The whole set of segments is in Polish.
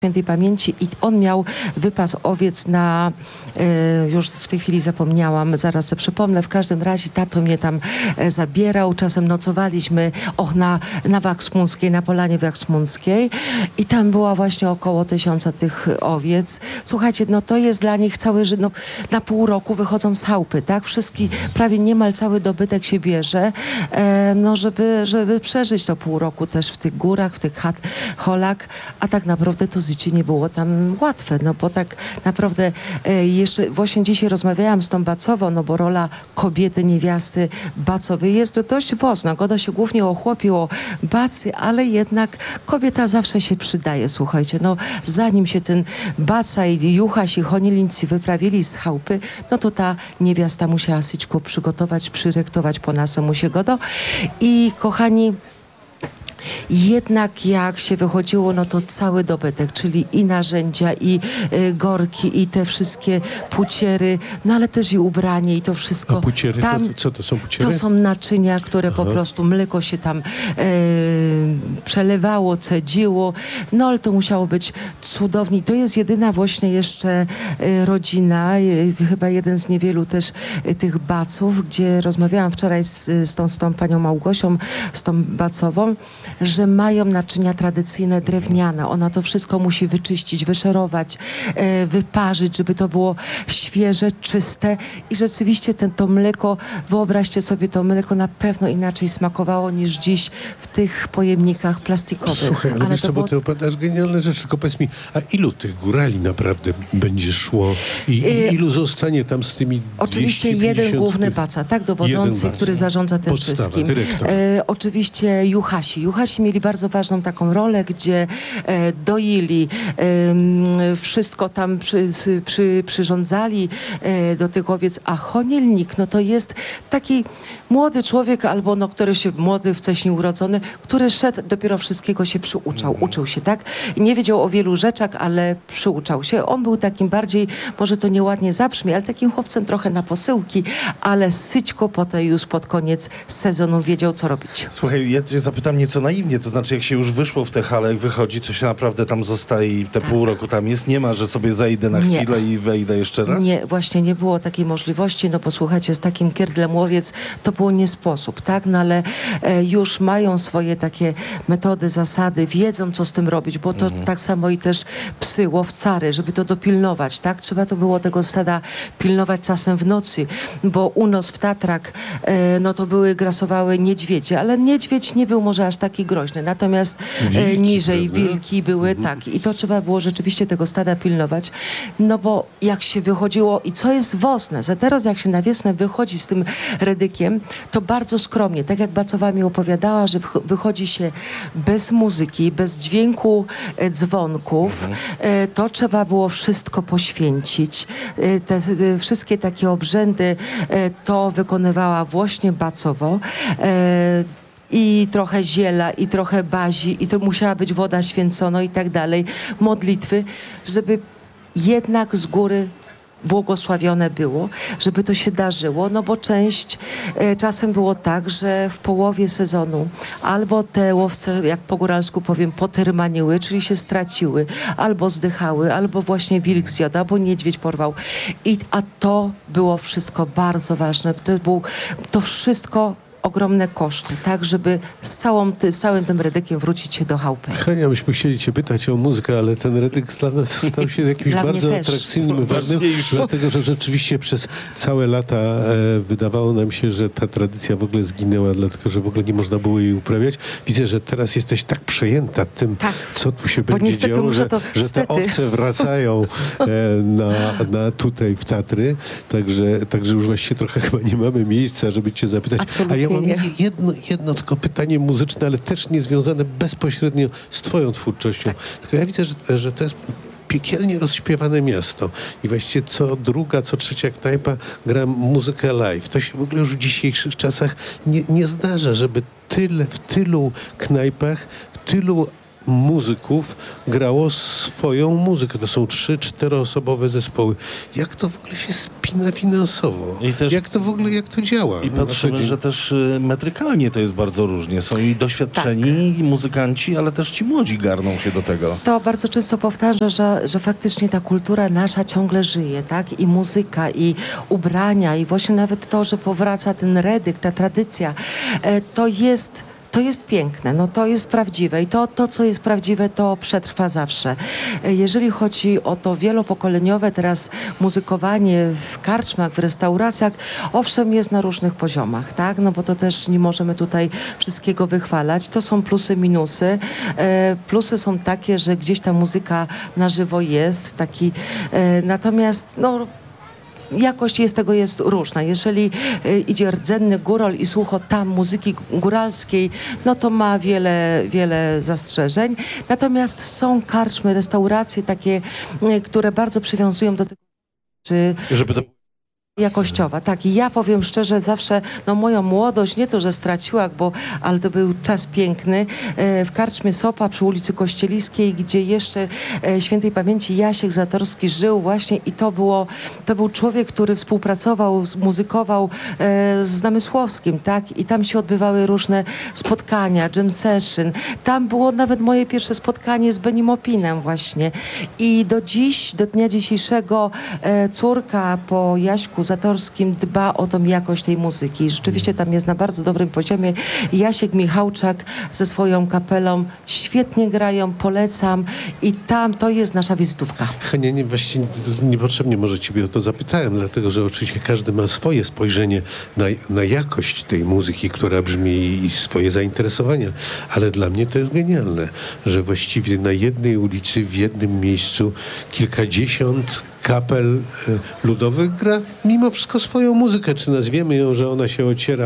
świętej pamięci i on miał wypas owiec na, już w tej chwili zapomniałam, zaraz sobie przypomnę, w każdym razie tato mnie tam zabierał, czasem nocowaliśmy na Waksmunskiej, na Polanie Waksmunskiej i tam była właśnie około 1000 tych owiec. Słuchajcie, no to jest dla nich cały, no, na pół roku wychodzą z chałupy, tak? Wszystki, prawie niemal cały dobytek się bierze, no żeby przeżyć to pół roku też w tych górach, w tych holach, a tak naprawdę to życie nie było tam łatwe, no bo tak naprawdę jeszcze właśnie dzisiaj rozmawiałam z tą Bacową, no bo rola kobiety, niewiasty bacowej jest dość ważna. Goda się głównie o chłopie, o bacy, ale jednak kobieta zawsze się przydaje, słuchajcie, no zanim się ten baca i juchaś i honilińcy wyprawili z chałupy, no to ta niewiasta musiała syćko przygotować, przyryktować po nasemu się godo i kochani, jednak jak się wychodziło, no to cały dobytek, czyli i narzędzia, i gorki, i te wszystkie puciery, no ale też i ubranie, i to wszystko. A puciery, tam, co to są puciery? To są naczynia, które po prostu mleko się tam przelewało, cedziło, no ale to musiało być cudownie. I to jest jedyna właśnie jeszcze rodzina, chyba jeden z niewielu też tych baców, gdzie rozmawiałam wczoraj z tą panią Małgosią, z tą bacową, że mają naczynia tradycyjne drewniane. Ona to wszystko musi wyczyścić, wyszerować, wyparzyć, żeby to było świeże, czyste i rzeczywiście to mleko, wyobraźcie sobie, to mleko na pewno inaczej smakowało niż dziś w tych pojemnikach plastikowych. Słuchaj, ale wiesz co, bo ty opowiadasz genialne rzeczy, tylko powiedz mi, a ilu tych górali naprawdę będzie szło i ilu zostanie tam z tymi 250 Oczywiście jeden główny baca, tak, dowodzący, który zarządza tym wszystkim. Dyrektor. Oczywiście juchasi. Juchasi mieli bardzo ważną taką rolę, gdzie doili, wszystko tam przyrządzali do tych owiec, a chonielnik, no to jest taki młody człowiek, albo no, który się młody, wcześniej urodzony, który szedł, dopiero wszystkiego się przyuczał, uczył się, tak? I nie wiedział o wielu rzeczach, ale przyuczał się. On był takim bardziej, może to nieładnie zabrzmi, ale takim chłopcem trochę na posyłki, ale syćko potem już pod koniec sezonu wiedział, co robić. Słuchaj, ja cię zapytam nieco naiwnie, to znaczy jak się już wyszło w te hale, jak wychodzi, co się naprawdę tam zostaje i te pół roku tam jest, nie ma, że sobie zejdę na chwilę i wejdę jeszcze raz? Nie, właśnie nie było takiej możliwości, no bo słuchajcie, z takim kierdlem łowiec to było nie sposób, tak? No ale już mają swoje takie metody, zasady, wiedzą, co z tym robić, bo to tak samo i też psy, łowcary, żeby to dopilnować, tak? Trzeba to było tego stada pilnować czasem w nocy, bo u nas w Tatrach, no to grasowały niedźwiedzie, ale niedźwiedź nie był może aż taki groźny, natomiast wilki, niżej prawda? wilki były, tak, i to trzeba było rzeczywiście tego stada pilnować, no bo jak się wychodziło i co jest ważne, że teraz jak się na wiosnę wychodzi z tym redykiem, to bardzo skromnie, tak jak Bacowa mi opowiadała, że wychodzi się bez muzyki, bez dźwięku dzwonków, to trzeba było wszystko poświęcić. Te wszystkie takie obrzędy to wykonywała właśnie Bacowo. I trochę ziela, i trochę bazi, i to musiała być woda święcona i tak dalej, modlitwy, żeby jednak z góry błogosławione było, żeby to się darzyło, no bo część czasem było tak, że w połowie sezonu albo te łowce, jak po góralsku powiem, potyrmaniły, czyli się straciły, albo zdychały, albo właśnie wilk zjadł, albo niedźwiedź porwał. A to było wszystko bardzo ważne. To wszystko ogromne koszty, tak, żeby z całym tym redykiem wrócić się do chałupy. Hania, myśmy chcieli cię pytać o muzykę, ale ten redyk dla nas stał się jakimś bardzo atrakcyjnym, ważnym, dlatego, że rzeczywiście przez całe lata wydawało nam się, że ta tradycja w ogóle zginęła, dlatego, że w ogóle nie można było jej uprawiać. Widzę, że teraz jesteś tak przejęta tym, co tu się będzie działo, że te owce wracają tutaj w Tatry, także już właściwie trochę chyba nie mamy miejsca, żeby cię zapytać. Absolutnie. A ja mam jedno tylko pytanie muzyczne, ale też niezwiązane bezpośrednio z twoją twórczością. Tak. Tylko ja widzę, że to jest piekielnie rozśpiewane miasto i właściwie co druga, co trzecia knajpa gra muzykę live. To się w ogóle już w dzisiejszych czasach nie zdarza, żeby w tylu knajpach, tylu muzyków grało swoją muzykę. To są 3-4-osobowe zespoły. Jak to w ogóle się spina finansowo? Jak to działa? I patrzymy, że też metrykalnie to jest bardzo różnie. Są i doświadczeni i muzykanci, ale też ci młodzi garną się do tego. To bardzo często powtarzam, że faktycznie ta kultura nasza ciągle żyje, tak? I muzyka, i ubrania, i właśnie nawet to, że powraca ten redyk, ta tradycja, to jest piękne, no to jest prawdziwe i to, co jest prawdziwe, to przetrwa zawsze. Jeżeli chodzi o to wielopokoleniowe teraz muzykowanie w karczmach, w restauracjach, owszem, jest na różnych poziomach, tak? No bo to też nie możemy tutaj wszystkiego wychwalać. To są plusy, minusy. Plusy są takie, że gdzieś ta muzyka na żywo jest, natomiast no jakość tego jest różna. Jeżeli idzie rdzenny górol i słucha tam muzyki góralskiej, no to ma wiele zastrzeżeń. Natomiast są karczmy, restauracje takie, które bardzo przywiązują do tego, żeby to jakościowa, tak. I ja powiem szczerze, zawsze moją młodość, nie to, że straciła, ale to był czas piękny. W karczmie Sopa przy ulicy Kościeliskiej, gdzie jeszcze świętej pamięci Jasiek Zatorski żył właśnie i to był człowiek, który współpracował, muzykował z Namysłowskim, tak. I tam się odbywały różne spotkania, jam session. Tam było nawet moje pierwsze spotkanie z Benim Opinem właśnie. I do dnia dzisiejszego córka po Jaśku Zatorskim dba o tą jakość tej muzyki. Rzeczywiście tam jest na bardzo dobrym poziomie. Jasiek Michałczak ze swoją kapelą świetnie grają, polecam i tam to jest nasza wizytówka. Hania, właściwie niepotrzebnie może ciebie o to zapytałem, dlatego że oczywiście każdy ma swoje spojrzenie na jakość tej muzyki, która brzmi i swoje zainteresowania, ale dla mnie to jest genialne, że właściwie na jednej ulicy, w jednym miejscu kilkadziesiąt kapel ludowych gra mimo wszystko swoją muzykę. Czy nazwiemy ją, że ona się ociera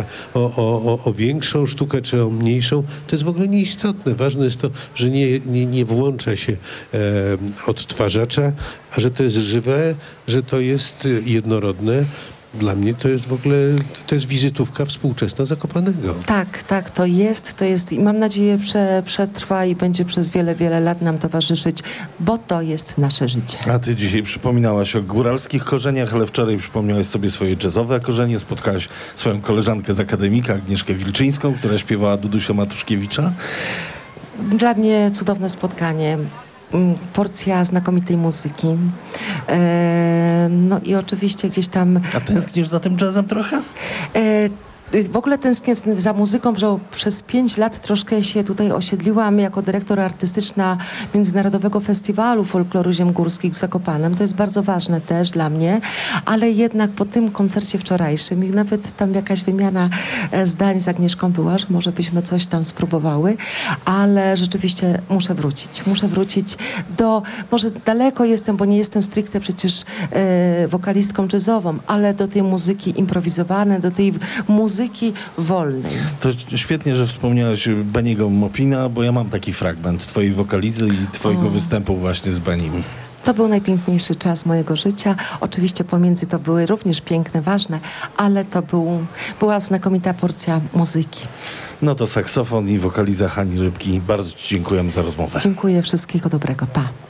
o większą sztukę, czy o mniejszą, to jest w ogóle nieistotne. Ważne jest to, że nie włącza się odtwarzacza, a że to jest żywe, że to jest jednorodne. Dla mnie to jest w ogóle, to jest wizytówka współczesna Zakopanego. Tak, to jest i mam nadzieję, że przetrwa i będzie przez wiele lat nam towarzyszyć, bo to jest nasze życie. A ty dzisiaj przypominałaś o góralskich korzeniach, ale wczoraj przypomniałaś sobie swoje jazzowe korzenie, spotkałaś swoją koleżankę z akademika, Agnieszkę Wilczyńską, która śpiewała Dudusia Matuszkiewicza. Dla mnie cudowne spotkanie. Porcja znakomitej muzyki. No i oczywiście gdzieś tam... A tęsknisz za tym jazzem trochę? W ogóle tęsknię za muzyką, że przez 5 lat troszkę się tutaj osiedliłam jako dyrektor artystyczna Międzynarodowego Festiwalu Folkloru Ziem Górskich w Zakopanem. To jest bardzo ważne też dla mnie, ale jednak po tym koncercie wczorajszym i nawet tam jakaś wymiana zdań z Agnieszką była, że może byśmy coś tam spróbowały, ale rzeczywiście muszę wrócić może daleko jestem, bo nie jestem stricte przecież wokalistką jazzową, ale do tej muzyki improwizowanej, do tej muzyki wolnej. To świetnie, że wspomniałaś Beniego Opina, bo ja mam taki fragment twojej wokalizy i twojego występu właśnie z Benim. To był najpiękniejszy czas mojego życia. Oczywiście pomiędzy to były również piękne, ważne, ale to była znakomita porcja muzyki. No to saksofon i wokaliza Hani Rybki. Bardzo ci dziękuję za rozmowę. Dziękuję, wszystkiego dobrego. Pa.